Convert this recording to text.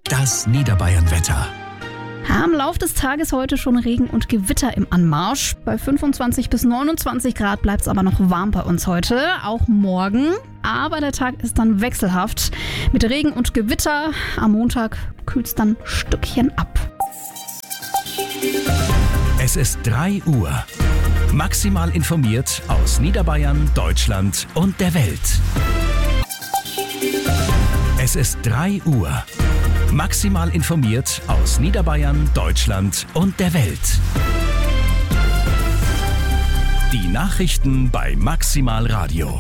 Das Niederbayern-Wetter. Am Lauf des Tages heute schon Regen und Gewitter im Anmarsch. Bei 25 bis 29 Grad bleibt es aber noch warm bei uns heute, auch morgen. Aber der Tag ist dann wechselhaft. Mit Regen und Gewitter am Montag kühlt es dann ein Stückchen ab. Es ist 3 Uhr. Maximal informiert aus Niederbayern, Deutschland und der Welt. Es ist 3 Uhr. Maximal informiert aus Niederbayern, Deutschland und der Welt. Die Nachrichten bei Maximal Radio.